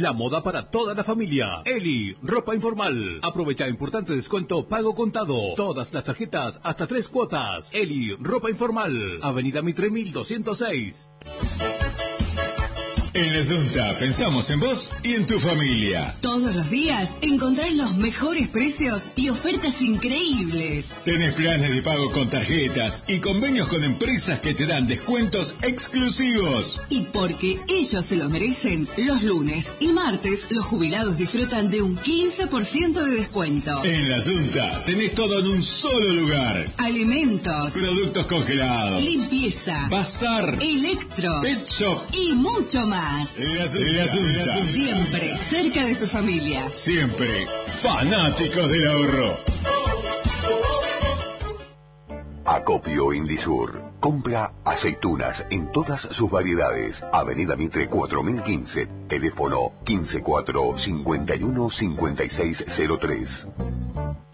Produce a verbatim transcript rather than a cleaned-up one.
La moda para toda la familia. Eli, ropa informal. Aprovecha importante descuento pago contado. Todas las tarjetas hasta tres cuotas. Eli, ropa informal. Avenida Mitre mil doscientos seis. En La Junta pensamos en vos y en tu familia. Todos los días encontrás los mejores precios y ofertas increíbles. Tenés planes de pago con tarjetas y convenios con empresas que te dan descuentos exclusivos. Y porque ellos se lo merecen, los lunes y martes los jubilados disfrutan de un quince por ciento de descuento. En La Junta tenés todo en un solo lugar. Alimentos, productos congelados, limpieza, bazar, electro, pet shop y mucho más. La Junta. Siempre cerca de tu familia. Siempre fanáticos del ahorro. Acopio Indisur. Compra aceitunas en todas sus variedades. Avenida Mitre cuatro mil quince. Teléfono uno cinco cuatro, cinco uno, cinco seis cero tres.